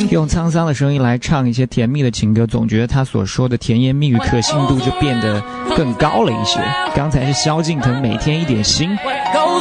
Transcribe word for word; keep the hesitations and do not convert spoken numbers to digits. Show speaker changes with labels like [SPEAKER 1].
[SPEAKER 1] 用沧桑的声音来唱一些甜蜜的情歌，总觉得他所说的甜言蜜语可信度就变得更高了一些。刚才是萧敬腾每天一点心。